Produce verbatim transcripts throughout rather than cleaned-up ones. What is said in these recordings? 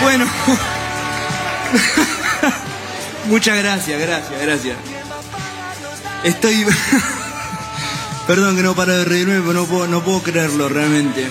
Bueno. Muchas gracias, gracias, gracias. Estoy... Perdón que no paro de reírme, pero no puedo, no puedo creerlo realmente.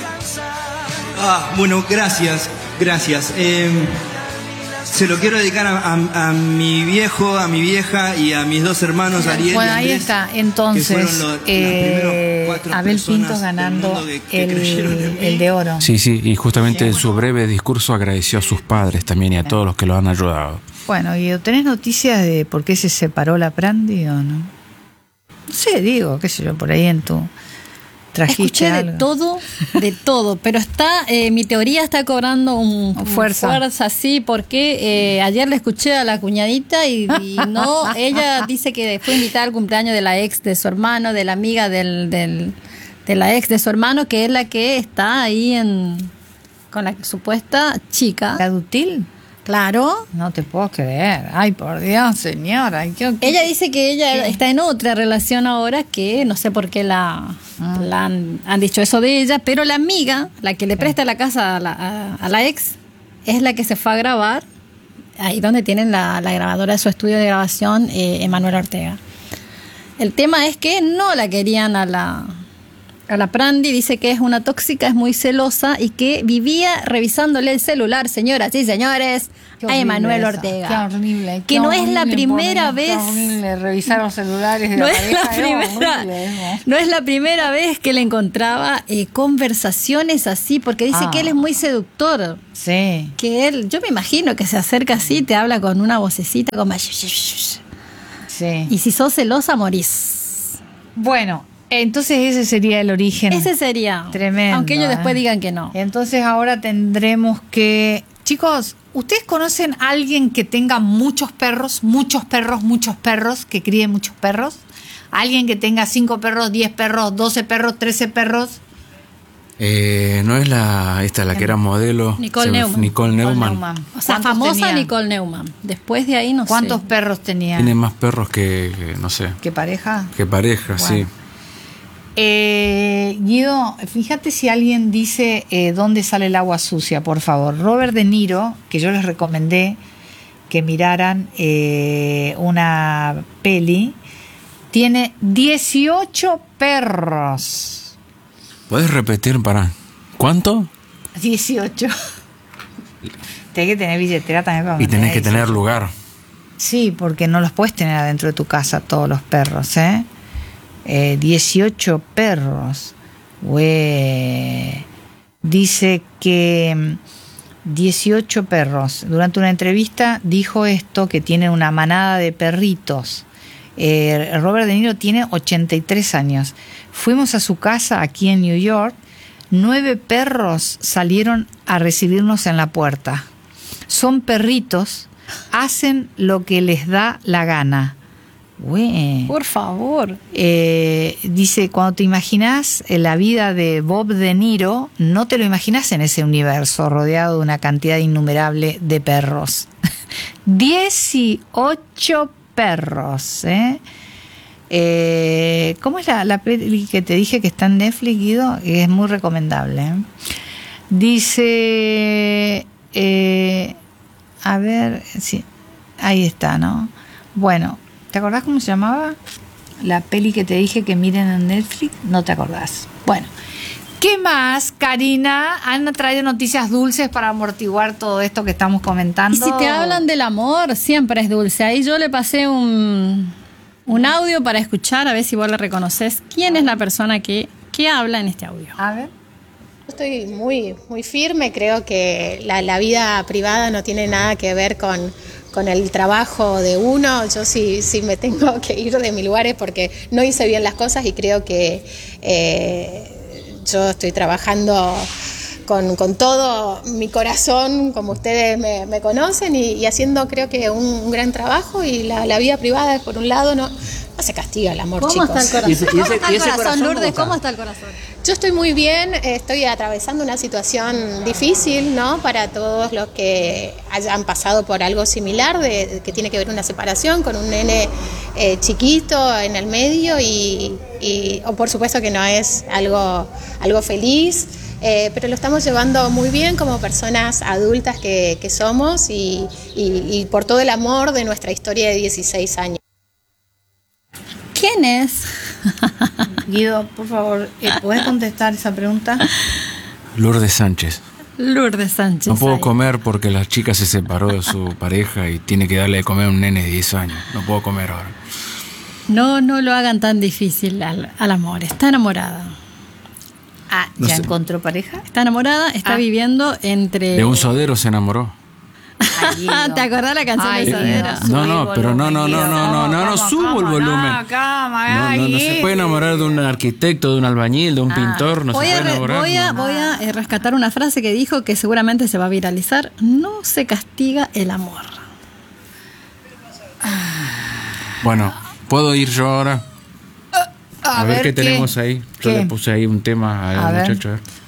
Ah, bueno, gracias, gracias. Eh, se lo quiero dedicar a, a, a mi viejo, a mi vieja y a mis dos hermanos, Ariel bueno, y Andrés. Ahí está, entonces, lo, eh, Abel Pintos ganando que, que el, el de oro. Sí, sí, y justamente en su breve discurso agradeció a sus padres también y a todos los que lo han ayudado. Bueno, ¿y tenés noticias de por qué se separó la Prandi o no? No sé, digo, qué sé yo, por ahí en tu... Escuché algo. de todo, de todo, pero está, eh, mi teoría está cobrando un, un fuerza. fuerza, sí, porque eh, ayer le escuché a la cuñadita y, y no, ella dice que fue invitada al cumpleaños de la ex de su hermano, de la amiga del, del, de la ex de su hermano, que es la que está ahí en con la supuesta chica. ¿La Dutil? Claro. No te puedo creer. Ay, por Dios, señora. ¿Qué, qué? Ella dice que ella ¿Qué? está en otra relación ahora, que no sé por qué la, ah. la han, han dicho eso de ella, pero la amiga, la que le presta la casa a la, a, a la ex, es la que se fue a grabar, ahí donde tienen la, la grabadora de su estudio de grabación, eh, Emanuel Ortega. El tema es que no la querían a la... A la Prandi, dice que es una tóxica, es muy celosa y que vivía revisándole el celular, señoras y señores, a Emanuel Ortega. Qué horrible. Que qué no horrible, es la primera vez. Qué horrible revisar los celulares de no la es pareja. La primera, horrible, no es la primera vez que le encontraba eh, conversaciones así, porque dice ah. que él es muy seductor. Sí. Que él, yo me imagino que se acerca así, te habla con una vocecita como... Sí. Y si sos celosa, morís. Bueno. Entonces ese sería el origen. Ese sería. Tremendo. Aunque ellos ¿eh? después digan que no. Entonces ahora tendremos que... Chicos, ¿ustedes conocen a alguien que tenga muchos perros? Muchos perros, muchos perros, que críe muchos perros. ¿Alguien que tenga cinco perros, diez perros, doce perros, trece perros? Eh, no es la esta la que era modelo. Nicole Neumann. Nicole Neumann. Neumann. O sea, famosa tenía? Nicole Neumann. Después de ahí no ¿Cuántos sé. ¿Cuántos perros tenía? Tiene más perros que, que no sé. ¿Qué pareja? Que pareja, bueno. sí. Eh, Guido, fíjate si alguien dice eh, dónde sale el agua sucia, por favor. Robert De Niro, que yo les recomendé que miraran eh, una peli, tiene dieciocho perros. ¿Puedes repetir para cuánto? dieciocho. Tienes que tener billetera también para Y tenés que dieciocho. tener lugar. Sí, porque no los puedes tener adentro de tu casa todos los perros, ¿eh? Eh, dieciocho perros. Ue. Dice que dieciocho perros. Durante una entrevista dijo esto, que tiene una manada de perritos. Eh, Robert De Niro tiene ochenta y tres años. Fuimos a su casa aquí en New York. Nueve perros salieron a recibirnos en la puerta. Son perritos, hacen lo que les da la gana. Ué. Por favor. Eh, dice, cuando te imaginas la vida de Bob De Niro, no te lo imaginas en ese universo rodeado de una cantidad innumerable de perros. dieciocho perros, ¿eh? Eh, ¿Cómo es la, la peli que te dije que está en Netflix, Guido? Es muy recomendable, ¿eh? Dice, eh, a ver, sí, ahí está, ¿no? Bueno, ¿te acordás cómo se llamaba la peli que te dije que miren en Netflix? No te acordás. Bueno, ¿qué más, Karina? ¿Han traído noticias dulces para amortiguar todo esto que estamos comentando? Y si te hablan del amor, siempre es dulce. Ahí yo le pasé un, un audio para escuchar, a ver si vos le reconoces quién es la persona que, que habla en este audio. A ver. Estoy muy, muy firme, creo que la, la vida privada no tiene nada que ver con, con el trabajo de uno. Yo sí, sí me tengo que ir de mis lugares porque no hice bien las cosas y creo que eh, yo estoy trabajando con, con todo mi corazón, como ustedes me, me conocen, y, y haciendo creo que un, un gran trabajo, y la, la vida privada, por un lado, no, no se castiga el amor, ¿Cómo chicos. está el corazón? ¿Y ese, ¿Cómo está el corazón, corazón, Lourdes? ¿Cómo está el corazón? Yo estoy muy bien, estoy atravesando una situación difícil, ¿no? Para todos los que hayan pasado por algo similar, de, de que tiene que ver una separación con un nene eh, chiquito en el medio, y, y o por supuesto que no es algo, algo feliz. eh, pero lo estamos llevando muy bien como personas adultas que, que somos y, y, y por todo el amor de nuestra historia de dieciséis años. ¿Quién es? Guido, por favor, eh, ¿puedes contestar esa pregunta? Lourdes Sánchez. Lourdes Sánchez. No puedo ahí. comer porque la chica se separó de su pareja y tiene que darle de comer a un nene de diez años. No puedo comer ahora. No, no lo hagan tan difícil al, al amor. Está enamorada. Ah, No ¿ya sé. encontró pareja? Está enamorada, está Ah. viviendo entre... De un sodero se enamoró. Ay, Guido. ¿Te acordás la canción Ay, de Sodero? Guido, No, subí no, el pero no, no, volumen, no, Guido. no, no, no, no ¿Cómo, subo cómo? el volumen. No, cama, No, no, no se ay, puede enamorar de un arquitecto, de un albañil, de un Ah. pintor, no Voy se a, puede re- enamorar. voy a, no. voy a eh, rescatar una frase que dijo que seguramente se va a viralizar. No se castiga el amor. Bueno, ¿puedo ir yo ahora? A, ver, qué ¿qué? tenemos ahí. Yo ¿Qué? le puse ahí un tema al A ver. muchacho. a ver.